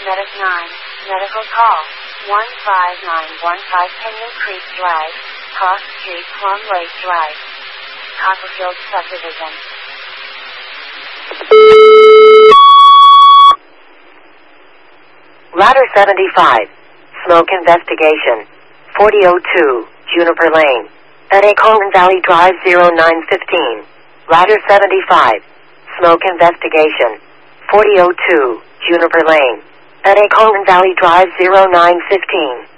Medic 9, medical call, 15915 Pinyon Creek Drive, Cross Street, Plum Lake Drive, Copperfield Subdivision. Ladder 75, smoke investigation, 4002, Juniper Lane, at Colton Valley Drive 0915. Ladder 75, smoke investigation, 4002, Juniper Lane, at Colton Valley Drive 0915.